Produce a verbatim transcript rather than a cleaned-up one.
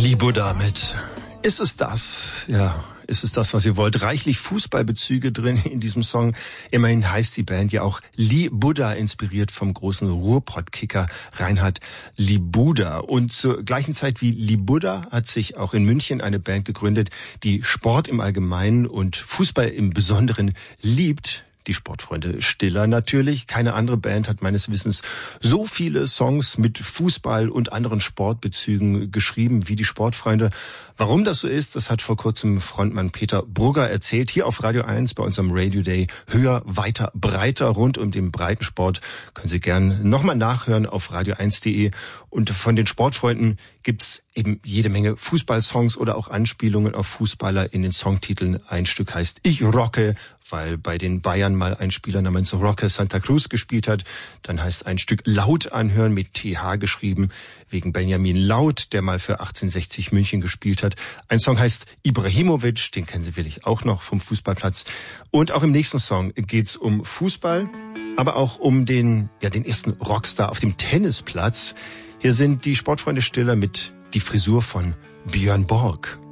Libuda mit Ist es das? Ja, ist es das, was ihr wollt? Reichlich Fußballbezüge drin in diesem Song. Immerhin heißt die Band ja auch Libuda, inspiriert vom großen Ruhrpott-Kicker Reinhard Libuda. Und zur gleichen Zeit wie Libuda hat sich auch in München eine Band gegründet, die Sport im Allgemeinen und Fußball im Besonderen liebt. Die Sportfreunde Stiller natürlich. Keine andere Band hat meines Wissens so viele Songs mit Fußball und anderen Sportbezügen geschrieben wie die Sportfreunde. Warum das so ist, das hat vor kurzem Frontmann Peter Brugger erzählt. Hier auf Radio eins bei unserem Radio Day. Höher, weiter, breiter rund um den Breitensport. Können Sie gern nochmal nachhören auf radio eins punkt de. Und von den Sportfreunden gibt's eben jede Menge Fußballsongs oder auch Anspielungen auf Fußballer in den Songtiteln. Ein Stück heißt Ich rocke, weil bei den Bayern mal ein Spieler namens Roque Santa Cruz gespielt hat. Dann heißt ein Stück Laut anhören, mit T H geschrieben, wegen Benjamin Laut, der mal für achtzehnhundertsechzig München gespielt hat. Ein Song heißt Ibrahimovic, den kennen Sie wirklich auch noch vom Fußballplatz. Und auch im nächsten Song geht's um Fußball, aber auch um den, ja, den ersten Rockstar auf dem Tennisplatz. Hier sind die Sportfreunde Stiller mit Die Frisur von Björn Borg.